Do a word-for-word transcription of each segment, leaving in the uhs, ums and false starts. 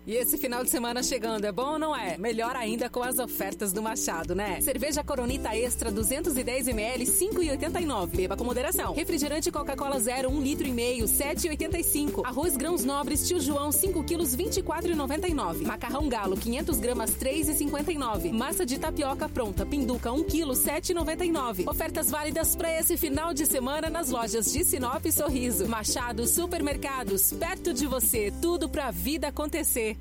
E esse final de semana chegando, é bom ou não é? Melhor ainda com as ofertas do Machado, né? Cerveja Coronita Extra duzentos e dez mililitros, cinco reais e oitenta e nove centavos. Beba com moderação. Refrigerante Coca-Cola Zero, um litro e meio, sete reais e oitenta e cinco centavos. Arroz Grãos Nobres Tio João, cinco quilos, vinte e quatro reais e noventa e nove centavos. Macarrão Galo, quinhentas gramas, três reais e cinquenta e nove centavos. Massa de tapioca pronta, Pinduca, um quilo, sete reais e noventa e nove centavos. Ofertas válidas para esse final de semana nas lojas de Sinop e Sorriso. Machado Supermercados, perto de você, tudo pra vida acontecer.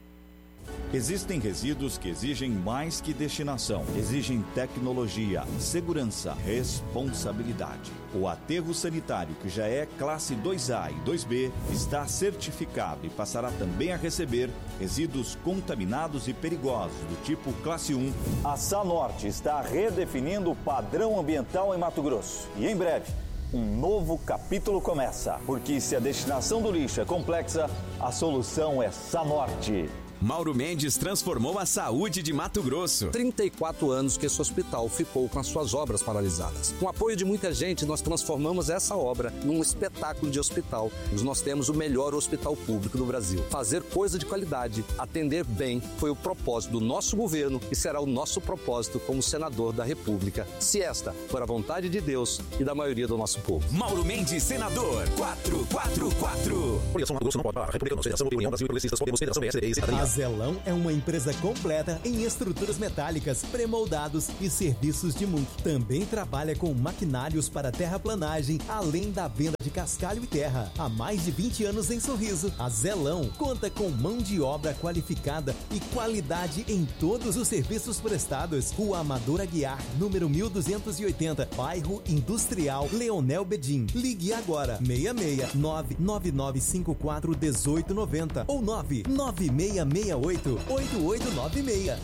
Existem resíduos que exigem mais que destinação, exigem tecnologia, segurança, responsabilidade. O aterro sanitário, que já é classe dois A e dois B, está certificado e passará também a receber resíduos contaminados e perigosos do tipo classe um. A Sanorte está redefinindo o padrão ambiental em Mato Grosso. E em breve, um novo capítulo começa. Porque se a destinação do lixo é complexa, a solução é Sanorte. Mauro Mendes transformou a saúde de Mato Grosso. trinta e quatro anos que esse hospital ficou com as suas obras paralisadas. Com o apoio de muita gente, nós transformamos essa obra num espetáculo de hospital. Nós temos o melhor hospital público do Brasil. Fazer coisa de qualidade, atender bem, foi o propósito do nosso governo e será o nosso propósito como senador da República, se esta for a vontade de Deus e da maioria do nosso povo. Mauro Mendes, senador, quatrocentos e quarenta e quatro. Coligação Mato Grosso não pode parar. República da Federação, União Brasil e Progressistas, Podemos, Federação B S D e Cidadania. A Zelão é uma empresa completa em estruturas metálicas, premoldados e serviços de multi. Também trabalha com maquinários para terraplanagem, além da venda de cascalho e terra. Há mais de vinte anos em Sorriso, a Zelão conta com mão de obra qualificada e qualidade em todos os serviços prestados. Rua Amador Aguiar, número mil duzentos e oitenta, bairro Industrial, Leonel Bedin. Ligue agora, seis seis nove nove nove cinco quatro um oito nove zero ou nove nove seis seis oito, oito oito nove seis.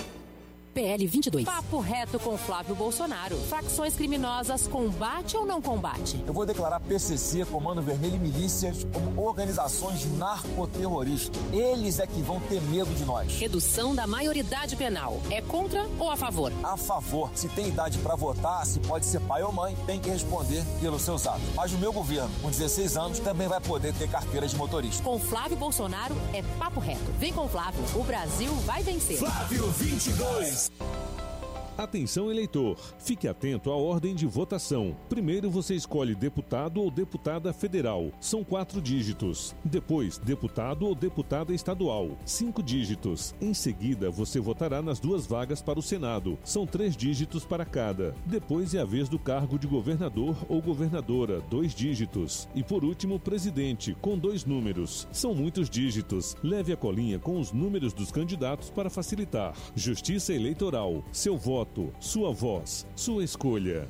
P L vinte e dois. Papo reto com Flávio Bolsonaro. Facções criminosas, combate ou não combate? Eu vou declarar P C C, Comando Vermelho e milícias como organizações narcoterroristas. Eles é que vão ter medo de nós. Redução da maioridade penal. É contra ou a favor? A favor. Se tem idade para votar, se pode ser pai ou mãe, tem que responder pelos seus atos. Mas o meu governo, com dezesseis anos, também vai poder ter carteira de motorista. Com Flávio Bolsonaro é papo reto. Vem com o Flávio. O Brasil vai vencer. Flávio vinte e dois. Atenção, eleitor. Fique atento à ordem de votação. Primeiro você escolhe deputado ou deputada federal. São quatro dígitos. Depois, deputado ou deputada estadual. Cinco dígitos. Em seguida, você votará nas duas vagas para o Senado. São três dígitos para cada. Depois é a vez do cargo de governador ou governadora. Dois dígitos. E por último, presidente, com dois números. São muitos dígitos. Leve a colinha com os números dos candidatos para facilitar. Justiça Eleitoral. Seu voto. Sua voz, sua escolha.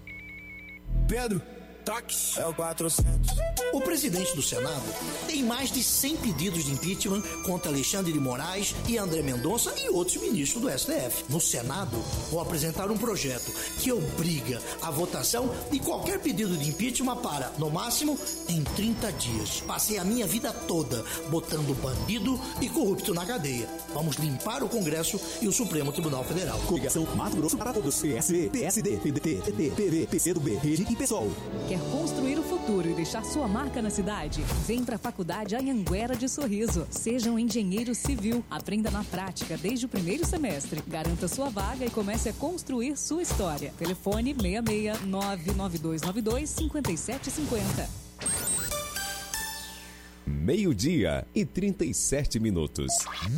Pedro, táxi. É o quatrocentos. O presidente do Senado tem mais de cem pedidos de impeachment contra Alexandre de Moraes e André Mendonça e outros ministros do S T F. No Senado, vou apresentar um projeto que obriga a votação de qualquer pedido de impeachment para, no máximo, em trinta dias. Passei a minha vida toda botando bandido e corrupto na cadeia. Vamos limpar o Congresso e o Supremo Tribunal Federal. Coligação Mato Grosso para todos. P S B, P S D, P D T, P T, P V, P C do B, Rede e PSOL. Quer construir o futuro e deixar sua marca na cidade? Vem para a Faculdade Anhanguera de Sorriso. Seja um engenheiro civil. Aprenda na prática desde o primeiro semestre. Garanta sua vaga e comece a construir sua história. Telefone seis seis nove nove dois nove dois cinco sete cinco zero. Meio-dia e trinta e sete minutos.